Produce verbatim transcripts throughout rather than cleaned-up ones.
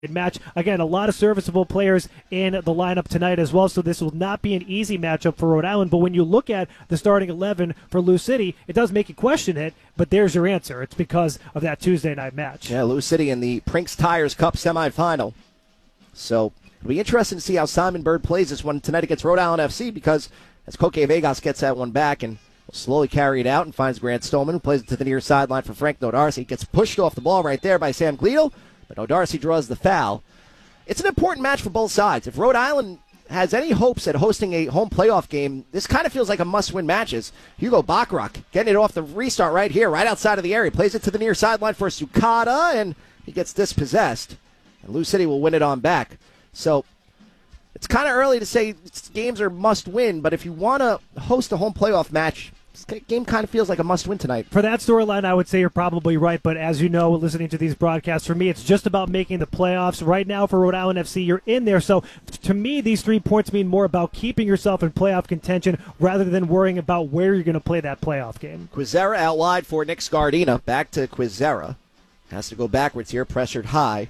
match. Again, a lot of serviceable players in the lineup tonight as well, so this will not be an easy matchup for Rhode Island. But when you look at the starting eleven for Lou City, it does make you question it, but there's your answer. It's because of that Tuesday night match. Yeah, Lou City in the Prinks Tires Cup semifinal. So it'll be interesting to see how Simon Bird plays this one tonight against Rhode Island F C, because as Koke Vegas gets that one back and will slowly carry it out and finds Grant Stolman, who plays it to the near sideline for Frank Nodarcy. Gets pushed off the ball right there by Sam Gleadle, but Nodarcy draws the foul. It's an important match for both sides. If Rhode Island has any hopes at hosting a home playoff game, this kind of feels like a must-win matches. Hugo Bachrach getting it off the restart right here, right outside of the area. Plays it to the near sideline for Sukata, and he gets dispossessed. And Lou City will win it on back. So it's kind of early to say games are must-win, but if you want to host a home playoff match, this game kind of feels like a must-win tonight. For that storyline, I would say you're probably right, but as you know, listening to these broadcasts, for me, it's just about making the playoffs. Right now, for Rhode Island F C, you're in there. So, to me, these three points mean more about keeping yourself in playoff contention rather than worrying about where you're going to play that playoff game. Quizera out wide for Nick Scardina. Back to Quizera. Has to go backwards here, pressured high.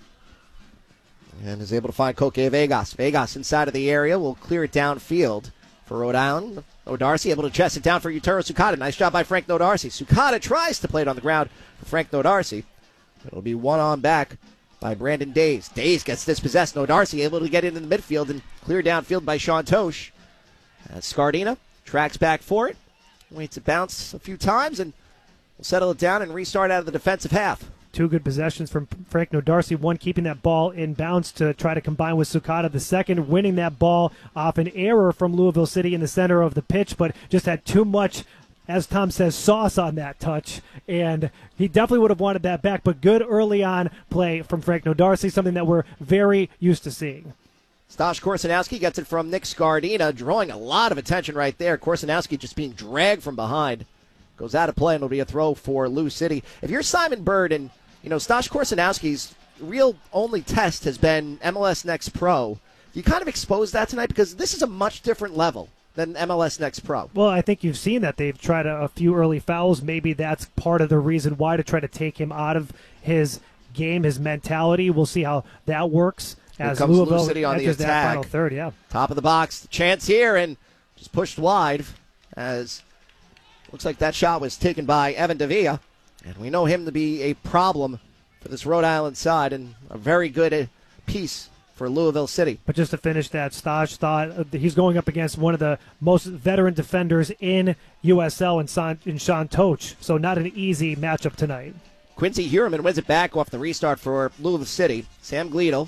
And is able to find Koke Vegas. Vegas inside of the area will clear it downfield for Rhode Island. Nodarcy able to chest it down for Yutaro Sukata. Nice job by Frank Nodarcy. Sukata tries to play it on the ground for Frank Nodarcy. It'll be one on back by Brandon Days. Days gets dispossessed. Nodarcy able to get into the midfield and clear downfield by Sean Tosh. As Scardina tracks back for it. Waits to bounce a few times and will settle it down and restart out of the defensive half. Two good possessions from Frank Nodarcy. One keeping that ball in bounds to try to combine with Sukata. The second winning that ball off an error from Louisville City in the center of the pitch, but just had too much, as Tom says, sauce on that touch. And he definitely would have wanted that back, but good early on play from Frank Nodarcy, something that we're very used to seeing. Stash Korsanowski gets it from Nick Scardina, drawing a lot of attention right there. Korsanowski just being dragged from behind. Goes out of play, and it'll be a throw for Lou City. If you're Simon Bird and You know, Stash Korsanowski's real only test has been M L S Next Pro. You kind of exposed that tonight because this is a much different level than M L S Next Pro. Well, I think you've seen that. They've tried a, a few early fouls. Maybe that's part of the reason why, to try to take him out of his game, his mentality. We'll see how that works as Here comes Louisville Lou City on the enters attack. that final third. Yeah, top of the box, chance here, and just pushed wide as looks like that shot was taken by Evan Davia. And we know him to be a problem for this Rhode Island side and a very good piece for Louisville City. But just to finish that, Stash thought he's going up against one of the most veteran defenders in U S L in, Son, in Sean Toch, so not an easy matchup tonight. Quincy Heuerman wins it back off the restart for Louisville City. Sam Gleadle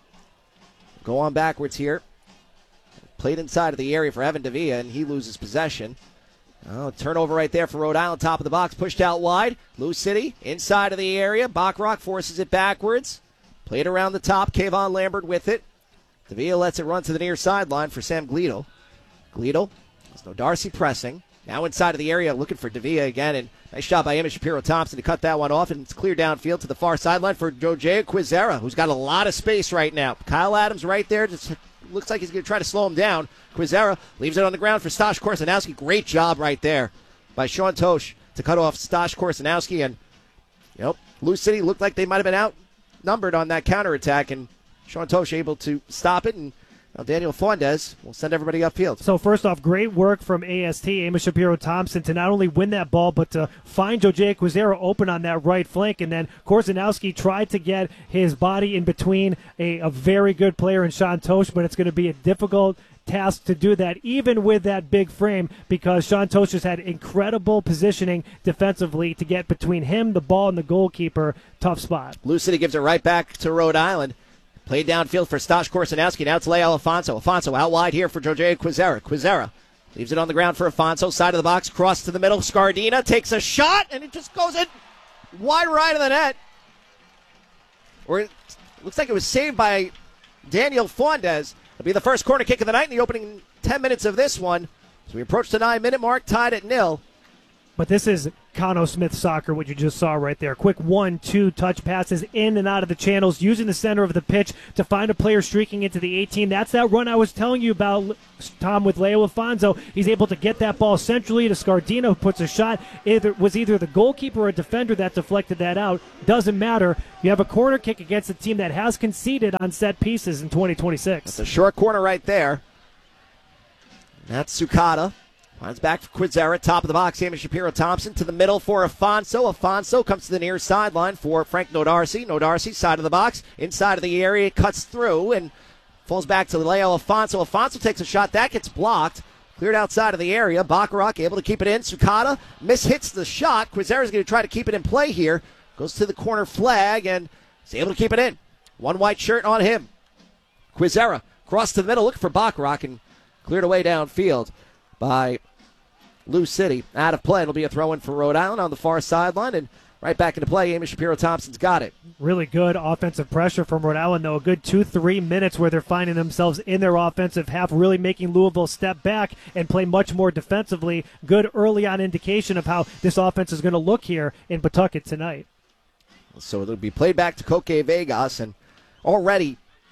go on backwards here. Played inside of the area for Evan Davia, and he loses possession. Oh, turnover right there for Rhode Island. Top of the box, pushed out wide. Lou City inside of the area. Bachrach forces it backwards. Played around the top. Kayvon Lambert with it. Davia lets it run to the near sideline for Sam Gleadle. Gleadle, there's no Darcy pressing. Now inside of the area, looking for Davia again. And nice job by Emma Shapiro-Thompson to cut that one off. And it's clear downfield to the far sideline for Jojea Quizera, who's got a lot of space right now. Kyle Adams right there. Just looks like he's going to try to slow him down. Quizera leaves it on the ground for Stash Korsanowski. Great job right there by Sean Tosh to cut off Stash Korsanowski. And, you know, Lou City looked like they might have been outnumbered on that counterattack. And Sean Tosh able to stop it. And now Daniel Fondez will send everybody upfield. So first off, great work from A S T, Amos Shapiro-Thompson, to not only win that ball, but to find Jojea Quizera open on that right flank. And then Korsanowski tried to get his body in between a, a very good player in Sean Tosh, but it's going to be a difficult task to do that, even with that big frame, because Sean Tosh has had incredible positioning defensively to get between him, the ball, and the goalkeeper. Tough spot. Lou City gives it right back to Rhode Island. Played downfield for Stash Korsanowski. Now it's Leo Alfonso. Alfonso out wide here for Jojea Quizera. Quizera leaves it on the ground for Alfonso. Side of the box, cross to the middle. Scardina takes a shot, and it just goes in wide right of the net. Or it looks like it was saved by Daniel Fondez. It'll be the first corner kick of the night in the opening ten minutes of this one. As we approach the nine-minute mark, tied at nil. But this is Cano Smith soccer, what you just saw right there. Quick one, two touch passes in and out of the channels, using the center of the pitch to find a player streaking into the eighteen. That's that run I was telling you about, Tom, with Leo Alfonso. He's able to get that ball centrally to Scardino, who puts a shot. It was either the goalkeeper or a defender that deflected that out. Doesn't matter. You have a corner kick against a team that has conceded on set pieces in twenty twenty-six. That's a short corner right there. That's Sukata. Finds back for Quizera, top of the box. Hamish Shapiro Thompson to the middle for Afonso. Afonso comes to the near sideline for Frank Nodarcy. Nodarcy, side of the box, inside of the area, cuts through and falls back to Leo Afonso. Afonso takes a shot. That gets blocked. Cleared outside of the area. Bacharach able to keep it in. Sukata mishits the shot. Quizera's going to try to keep it in play here. Goes to the corner flag and is able to keep it in. One white shirt on him. Quizera cross to the middle, looking for Bacharach and cleared away downfield by Lou City. Out of play. It'll be a throw-in for Rhode Island on the far sideline, and right back into play. Amy Shapiro Thompson's got it. Really good offensive pressure from Rhode Island, though. A good two, three minutes where they're finding themselves in their offensive half, really making Louisville step back and play much more defensively. Good early on indication of how this offense is going to look here in Pawtucket tonight. So it'll be played back to Coque Vegas, and already.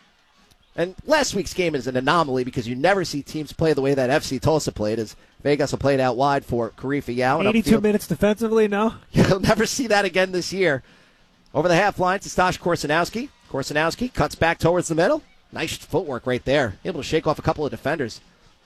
And last week's game is an anomaly because you never see teams play the way that F C Tulsa played, as Vegas will play it out wide for Karifa Yao. eighty-two minutes defensively, no? You'll never see that again this year. Over the half line to Stash Korsanowski. Korsanowski cuts back towards the middle. Nice footwork right there. Able to shake off a couple of defenders.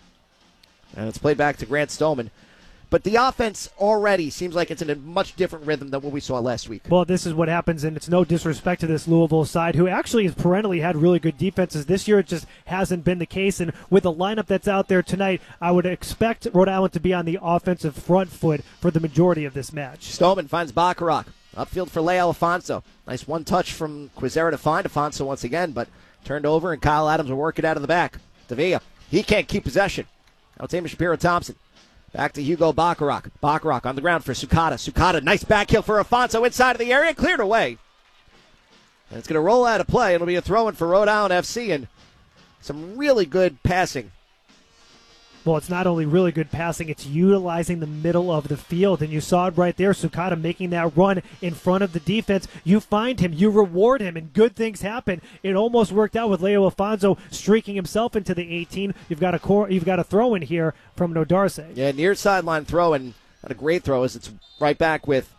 And it's played back to Grant Stoneman. But the offense already seems like it's in a much different rhythm than what we saw last week. Well, this is what happens, and it's no disrespect to this Louisville side, who actually has perennially had really good defenses. This year it just hasn't been the case, and with the lineup that's out there tonight, I would expect Rhode Island to be on the offensive front foot for the majority of this match. Stoneman finds Bacharach. Upfield for Leo Alfonso. Nice one touch from Quizera to find Afonso once again, but turned over, and Kyle Adams will work it out of the back. Davia, he can't keep possession. Now it's Amy Shapiro Thompson. Back to Hugo Bacharach. Bacharach on the ground for Sukata. Sukata, nice back heel for Afonso inside of the area, cleared away. And it's going to roll out of play. It'll be a throw-in for Rhode Island F C, and some really good passing. Well, it's not only really good passing, it's utilizing the middle of the field. And you saw it right there, Sukata making that run in front of the defense. You find him, you reward him, and good things happen. It almost worked out with Leo Alfonso streaking himself into the eighteen. You've got a cor- you've got a throw in here from Nodarcy. Yeah, near sideline throw, and not a great throw as it's right back with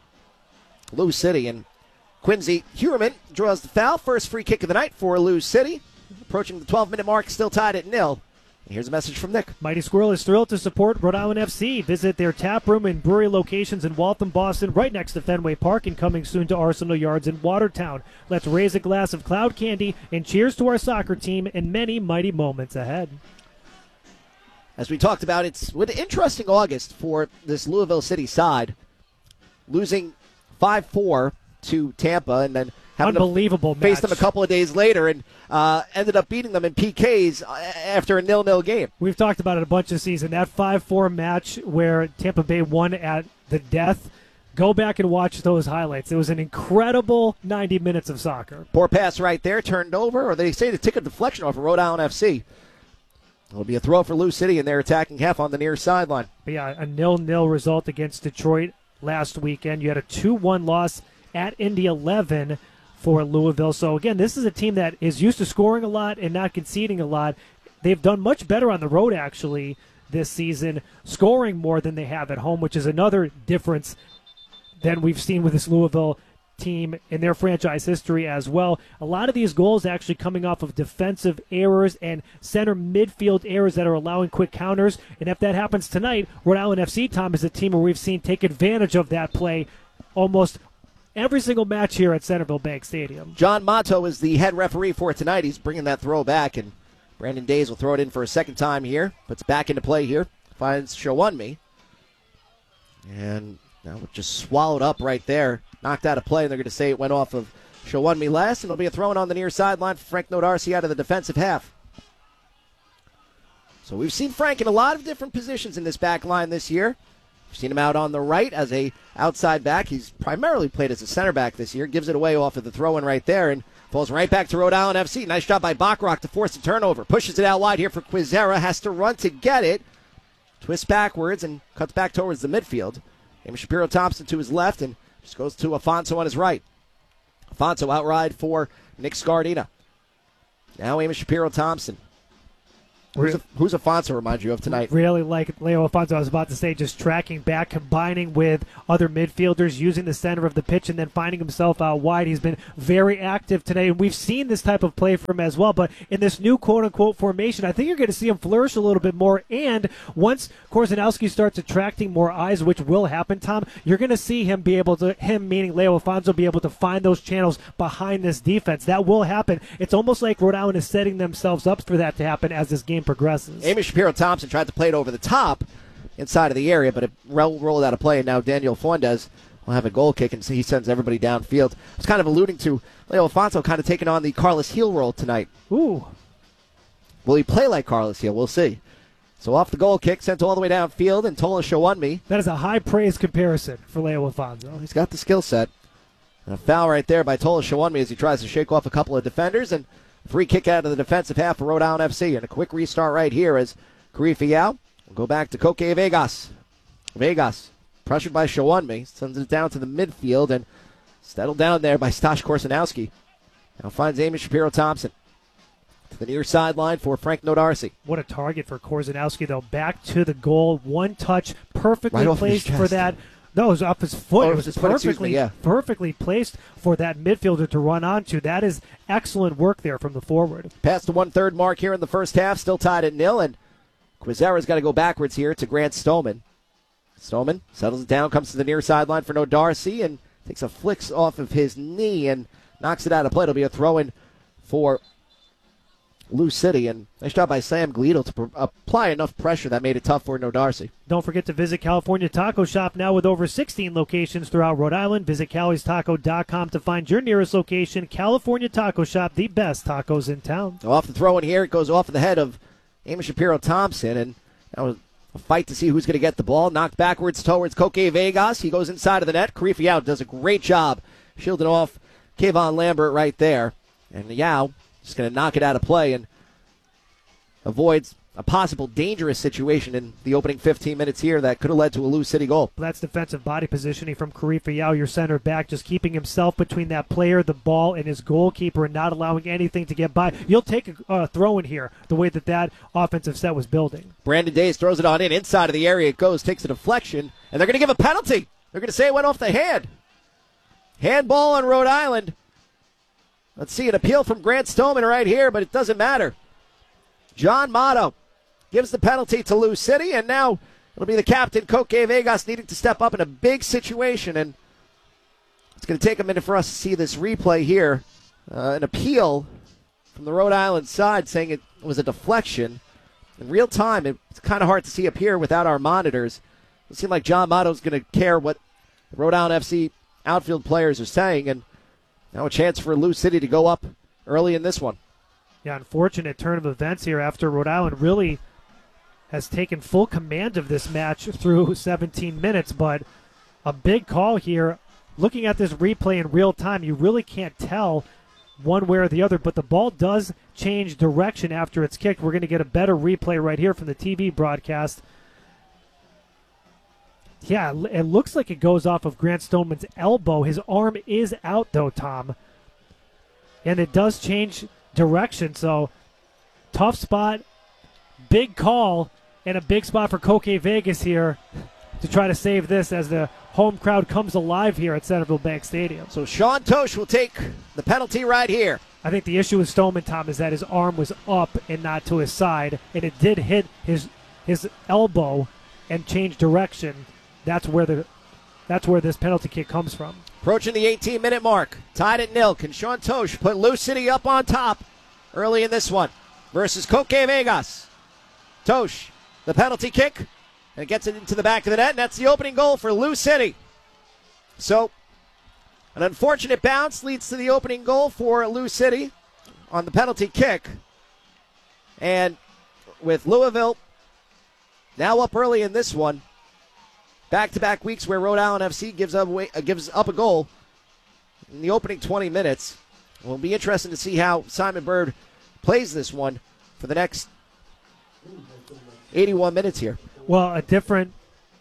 Lou City. And Quincy Huerman draws the foul. First free kick of the night for Lou City. Approaching the twelve-minute mark, still tied at nil. Here's a message from Nick. Mighty Squirrel is thrilled to support Rhode Island F C. Visit their tap room and brewery locations in Waltham, Boston, right next to Fenway Park, and coming soon to Arsenal Yards in Watertown. Let's raise a glass of cloud candy and cheers to our soccer team and many mighty moments ahead. As we talked about, it's an interesting August for this Louisville City side. Losing five four to Tampa and then having Unbelievable to face match. them a couple of days later and uh, ended up beating them in P Ks after a nil-nil game. We've talked about it a bunch this season. That five four match where Tampa Bay won at the death, go back and watch those highlights. It was an incredible ninety minutes of soccer. Poor pass right there, turned over, or they say the ticket deflection off of Rhode Island F C. It'll be a throw for Lou City in their attacking half on the near sideline. But yeah, a nil-nil result against Detroit last weekend. You had a two one loss at Indy eleven for Louisville. So, again, this is a team that is used to scoring a lot and not conceding a lot. They've done much better on the road, actually, this season, scoring more than they have at home, which is another difference than we've seen with this Louisville team in their franchise history as well. A lot of these goals actually coming off of defensive errors and center midfield errors that are allowing quick counters. And if that happens tonight, Rhode Island F C, Tom, is a team where we've seen take advantage of that play almost every single match here at Centerville Bank Stadium. John Mato is the head referee for tonight. He's bringing that throw back, and Brandon Days will throw it in for a second time here. Puts it back into play here. Finds Shawunmi. And now it just swallowed up right there. Knocked out of play, and they're going to say it went off of Shawunmi last, and it'll be a throw-in on the near sideline for Frank Nodarcy out of the defensive half. So we've seen Frank in a lot of different positions in this back line this year. We've seen him out on the right as a outside back. He's primarily played as a center back this year. Gives it away off of the throw-in right there and falls right back to Rhode Island F C. Nice job by Bacharach to force a turnover. Pushes it out wide here for Quizera. Has to run to get it. Twists backwards and cuts back towards the midfield. Amos Shapiro Thompson to his left and just goes to Afonso on his right. Afonso outride for Nick Scardina. Now Amos Shapiro Thompson. Who's, a, who's Afonso remind you of tonight? Really like Leo Afonso, I was about to say, just tracking back, combining with other midfielders, using the center of the pitch, and then finding himself out wide. He's been very active today, and we've seen this type of play from him as well. But in this new quote-unquote formation, I think you're going to see him flourish a little bit more. And once Korzenowski starts attracting more eyes, which will happen, Tom, you're going to see him be able to, him meaning Leo Afonso, be able to find those channels behind this defense. That will happen. It's almost like Rhode Island is setting themselves up for that to happen as this game progresses. Amos Shapiro Thompson tried to play it over the top inside of the area, but it rolled out of play, and now Daniel Fuentes will have a goal kick, and he sends everybody downfield. I was kind of alluding to Leo Afonso kind of taking on the Carlos Heel role tonight. Ooh. Will he play like Carlos Heel? We'll see. So off the goal kick, sent all the way downfield, and Tola Shawunmi. That is a high praise comparison for Leo Afonso. He's got the skill set. And a foul right there by Tola Shawunmi as he tries to shake off a couple of defenders, and free kick out of the defensive half for Rhode Island F C. And a quick restart right here as Karifi Yao will go back to Koke Vegas. Vegas, pressured by Shawunmi, sends it down to the midfield and settled down there by Stash Korzenowski. Now finds Amos Shapiro Thompson to the near sideline for Frank Nodarcy. What a target for Korzenowski, though. Back to the goal. One touch, perfectly right placed for that. No, it was off his foot. Oh, it was, it was perfectly, foot, yeah. perfectly placed for that midfielder to run onto. That is excellent work there from the forward. Past the one-third mark here in the first half, still tied at nil, and Quizera's got to go backwards here to Grant Stoneman. Stoneman settles it down, comes to the near sideline for Nodarcy, and takes a flicks off of his knee and knocks it out of play. It'll be a throw-in for Lou City, and nice job by Sam Gleedle to pr- apply enough pressure that made it tough for Nodarcy. Don't forget to visit California Taco Shop now with over sixteen locations throughout Rhode Island. Visit Cali's Taco dot com to find your nearest location. California Taco Shop, the best tacos in town. Off the throw in here, it goes off of the head of Amos Shapiro Thompson, and that was a fight to see who's going to get the ball. Knocked backwards towards Koke Vegas. He goes inside of the net. Karifi Yao does a great job shielding off Kayvon Lambert right there. And Yao just going to knock it out of play and avoids a possible dangerous situation in the opening fifteen minutes here that could have led to a Lou City goal. That's defensive body positioning from Karifi Yao, your center back, just keeping himself between that player, the ball, and his goalkeeper and not allowing anything to get by. You'll take a uh, throw in here, the way that that offensive set was building. Brandon Days throws it on in. Inside of the area it goes, takes a deflection, and they're going to give a penalty. They're going to say it went off the hand. Handball on Rhode Island. Let's see an appeal from Grant Stoneman right here, but it doesn't matter. John Motto gives the penalty to Lou City, and now it'll be the captain, Koke Vegas, needing to step up in a big situation, and it's going to take a minute for us to see this replay here. Uh, an appeal from the Rhode Island side saying it was a deflection. In real time, it's kind of hard to see up here without our monitors. It seems like John Motto's going to care what the Rhode Island F C outfield players are saying, and now a chance for Lou City to go up early in this one. Yeah, unfortunate turn of events here after Rhode Island really has taken full command of this match through seventeen minutes, but a big call here. Looking at this replay in real time, you really can't tell one way or the other, but the ball does change direction after it's kicked. We're going to get a better replay right here from the T V broadcast. Yeah, it looks like it goes off of Grant Stoneman's elbow. His arm is out, though, Tom. And it does change direction, so tough spot, big call, and a big spot for Koke Vegas here to try to save this as the home crowd comes alive here at Centerville Bank Stadium. So Sean Tosh will take the penalty right here. I think the issue with Stoneman, Tom, is that his arm was up and not to his side, and it did hit his his elbow and change direction. That's where the that's where this penalty kick comes from. Approaching the eighteen-minute mark, tied at nil. Can Sean Tosh put Lou City up on top early in this one versus Koke Vegas? Tosh, the penalty kick, and it gets it into the back of the net, and that's the opening goal for Lou City. So, an unfortunate bounce leads to the opening goal for Lou City on the penalty kick. And with Louisville now up early in this one, back-to-back weeks where Rhode Island F C gives up, uh, gives up a goal in the opening twenty minutes. It will be interesting to see how Simon Bird plays this one for the next eighty-one minutes here. Well, a different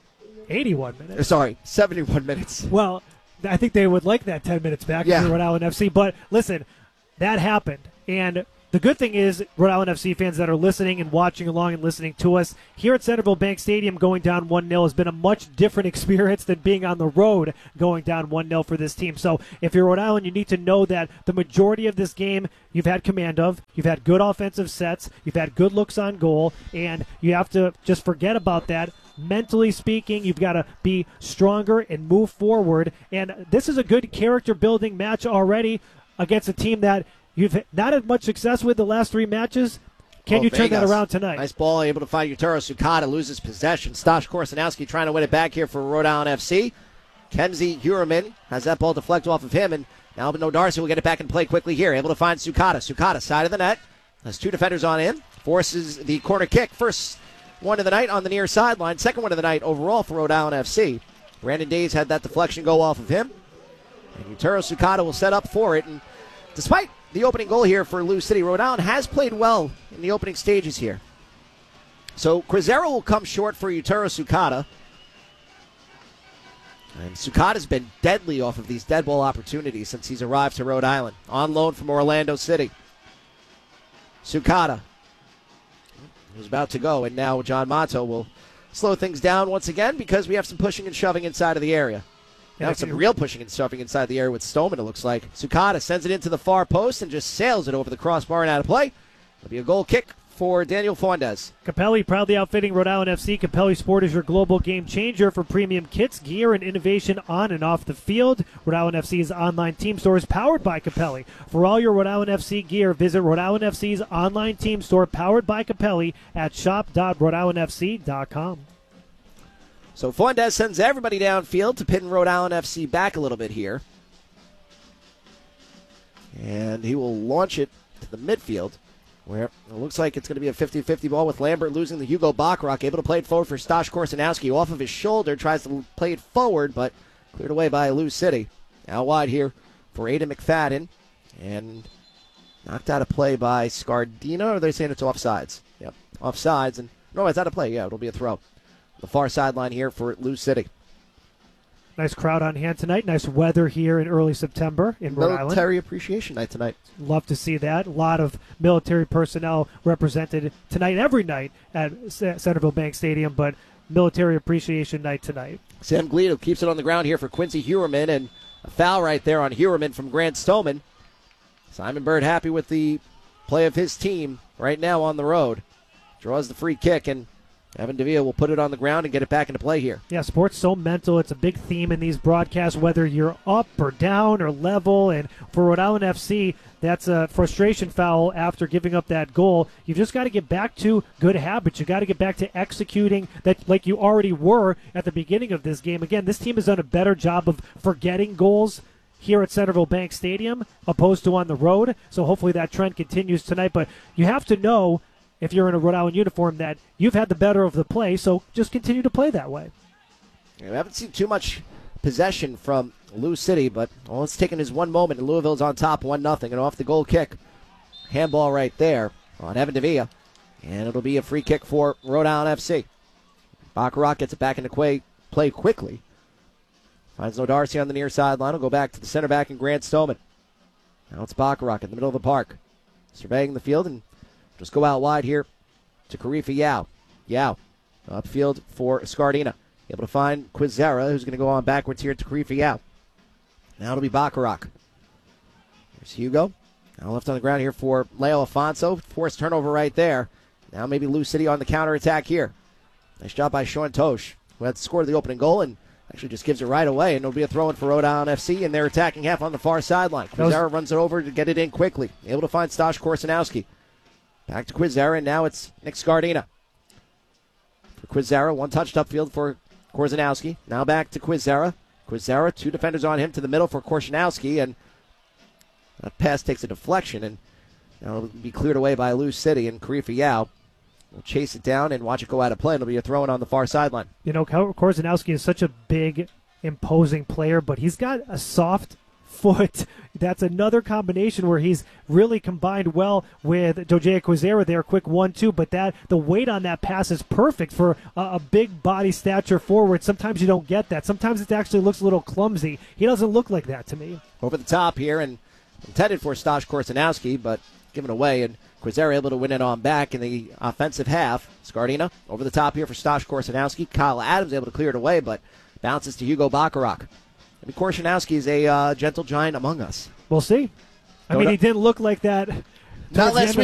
eighty-one Uh, minutes. Sorry, seventy-one minutes. Well, I think they would like that ten minutes back Yeah. for Rhode Island F C. But listen, that happened. And the good thing is, Rhode Island F C fans that are listening and watching along and listening to us, here at Centerville Bank Stadium going down one nil has been a much different experience than being on the road going down one nil for this team. So if you're Rhode Island, you need to know that the majority of this game you've had command of, you've had good offensive sets, you've had good looks on goal, and you have to just forget about that. Mentally speaking, you've got to be stronger and move forward. And this is a good character-building match already against a team that you've not had much success with the last three matches. Can Oh, you turn that Vegas. around tonight? Nice ball, able to find Yutaro Sukata, loses possession. Stash Korsanowski trying to win it back here for Rhode Island F C. Kenzie Huraman has that ball deflect off of him, and now No Darcy will get it back and play quickly here. Able to find Sukata. Sukata, side of the net. Has two defenders on him. Forces the corner kick. First one of the night on the near sideline. Second one of the night overall for Rhode Island F C. Brandon Days had that deflection go off of him. And Yutaro Sukata will set up for it. And despite the opening goal here for Lou City, Rhode Island has played well in the opening stages here. So Cruzeiro will come short for Yutaro Sukata. And Sukata's been deadly off of these dead ball opportunities since he's arrived to Rhode Island. On loan from Orlando City. Sukata was about to go, and now John Motto will slow things down once again because we have some pushing and shoving inside of the area. Now some real pushing and shoving inside the area with Stoneman, it looks like. Sukata sends it into the far post and just sails it over the crossbar and out of play. It'll be a goal kick for Daniel Fondes. Capelli proudly outfitting Rhode Island F C. Capelli Sport is your global game changer for premium kits, gear, and innovation on and off the field. Rhode Island F C's online team store is powered by Capelli. For all your Rhode Island F C gear, visit Rhode Island F C's online team store powered by Capelli at shop dot rhode island f c dot com. So Fondes sends everybody downfield to pin Rhode Island F C back a little bit here. And he will launch it to the midfield, where it looks like it's going to be a fifty-fifty ball with Lambert losing the Hugo Bacharach, able to play it forward for Stash Korsanowski. Off of his shoulder, tries to play it forward, but cleared away by Lou City. Out wide here for Aiden McFadden. And knocked out of play by Scardina, or are they saying it's offsides? Yep, offsides. And no, it's out of play. Yeah, it'll be a throw. The far sideline here for Lou City. Nice crowd on hand tonight. Nice weather here in early September in Rhode Island. Military Appreciation Night tonight. Love to see that. A lot of military personnel represented tonight, every night at Centerville Bank Stadium, but Military Appreciation Night tonight. Sam Gleado keeps it on the ground here for Quincy Heuerman, and a foul right there on Heuerman from Grant Stoneman. Simon Bird happy with the play of his team right now on the road. Draws the free kick, and Evan Davia will put it on the ground and get it back into play here. Yeah, sports so mental. It's a big theme in these broadcasts, whether you're up or down or level. And for Rhode Island F C, that's a frustration foul after giving up that goal. You've just got to get back to good habits. You've got to get back to executing that like you already were at the beginning of this game. Again, this team has done a better job of forgetting goals here at Centerville Bank Stadium opposed to on the road. So hopefully that trend continues tonight. But you have to know, if you're in a Rhode Island uniform, that you've had the better of the play, so just continue to play that way. We haven't seen too much possession from Lou City, but all it's taken is one moment, and Louisville's on top one nothing, and off the goal kick. Handball right there on Evan Davia, and it'll be a free kick for Rhode Island F C. Bacharach gets it back into play, play quickly. Finds No Darcy on the near sideline. Will go back to the center back and Grant Stoneman. Now it's Bacharach in the middle of the park, surveying the field, and just go out wide here to Karifa Yao. Yao upfield for Scardina. Able to find Quizera, who's going to go on backwards here to Karifa Yao. Now it'll be Bacharach. Here's Hugo. Now left on the ground here for Leo Afonso. Forced turnover right there. Now maybe Lou City on the counterattack here. Nice job by Sean Tosh, who had scored the opening goal and actually just gives it right away. And it'll be a throw-in for Rhode Island F C, and they're attacking half on the far sideline. Quizera runs it over to get it in quickly. Able to find Stash Korsanowski. Back to Quizera, and now it's Nick Scardina. For Quizera, one touched upfield for Korsanowski. Now back to Quizera. Quizera, two defenders on him to the middle for Korsanowski, and that pass takes a deflection, and now it'll be cleared away by Lou City, and Karifa Yao will chase it down and watch it go out of play. It'll be a throw-in on the far sideline. You know, Korsanowski is such a big, imposing player, but he's got a soft foot. That's another combination where he's really combined well with Jose Quezera there, quick one two, but that the weight on that pass is perfect for a, a big body stature forward. Sometimes you don't get that. Sometimes it actually looks a little clumsy. He doesn't look like that to me. Over the top here, and intended for Stash Korsanowski, but given away, and Quezera able to win it on back in the offensive half. Scardina over the top here for Stash Korsanowski. Kyle Adams able to clear it away, but bounces to Hugo Bacharach. I mean, Korsanowski is a uh, gentle giant among us. We'll see. I mean, he didn't look like that. Not last week.